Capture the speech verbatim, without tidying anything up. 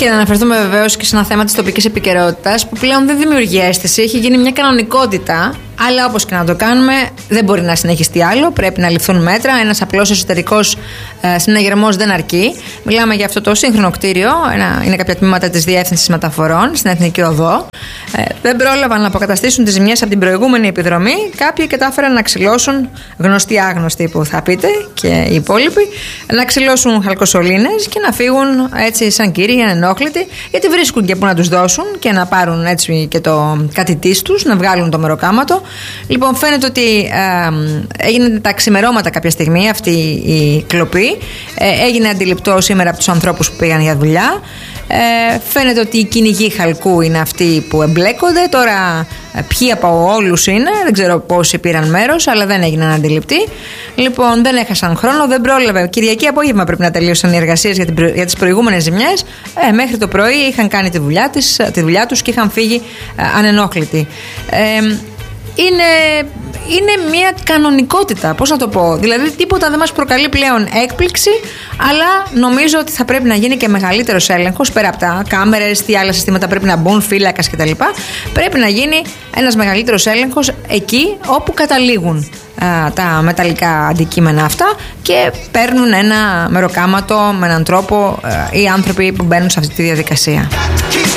Και να αναφερθούμε βεβαίως και σε ένα θέμα της τοπικής επικαιρότητας που πλέον δεν δημιουργεί αίσθηση, έχει γίνει μια κανονικότητα. Αλλά όπως και να το κάνουμε, δεν μπορεί να συνεχιστεί άλλο. Πρέπει να ληφθούν μέτρα. Ένας απλός εσωτερικός ε, συναγερμός δεν αρκεί. Μιλάμε για αυτό το σύγχρονο κτίριο. Ένα, είναι κάποια τμήματα της Διεύθυνσης Μεταφορών στην Εθνική Οδό. Ε, δεν πρόλαβαν να αποκαταστήσουν τις ζημιές από την προηγούμενη επιδρομή. Κάποιοι κατάφεραν να ξυλώσουν, γνωστοί άγνωστοι που θα πείτε και οι υπόλοιποι, να ξυλώσουν χαλκοσωλήνες και να φύγουν έτσι σαν κύριοι ανενόχλητοι, γιατί βρίσκουν και που να τους δώσουν και να πάρουν έτσι και το κατητής τους, να βγάλουν το μεροκάματο. Λοιπόν, φαίνεται ότι ε, έγινε τα ξημερώματα κάποια στιγμή αυτή η κλοπή. Ε, έγινε αντιληπτό σήμερα από τους ανθρώπους που πήγαν για δουλειά. Ε, φαίνεται ότι οι κυνηγοί χαλκού είναι αυτοί που εμπλέκονται. Τώρα ποιοι από όλους είναι, δεν ξέρω πόσοι πήραν μέρος, αλλά δεν έγιναν αντιληπτοί. Λοιπόν, δεν έχασαν χρόνο, δεν πρόλαβε. Κυριακή απόγευμα πρέπει να τελείωσαν οι εργασίες για, την, για τις προηγούμενες ζημιές. Ε, μέχρι το πρωί είχαν κάνει τη δουλειά, της, τη δουλειά τους και είχαν φύγει ε, ανενόχλητοι. Ε, Είναι, είναι μια κανονικότητα, πώς να το πω. Δηλαδή τίποτα δεν μας προκαλεί πλέον έκπληξη, αλλά νομίζω ότι θα πρέπει να γίνει και μεγαλύτερος έλεγχος πέρα από τα κάμερες, τι άλλα συστήματα πρέπει να μπουν, φύλακας κτλ. Πρέπει να γίνει ένας μεγαλύτερος έλεγχος εκεί όπου καταλήγουν α, τα μεταλλικά αντικείμενα αυτά και παίρνουν ένα μεροκάματο με έναν τρόπο α, οι άνθρωποι που μπαίνουν σε αυτή τη διαδικασία.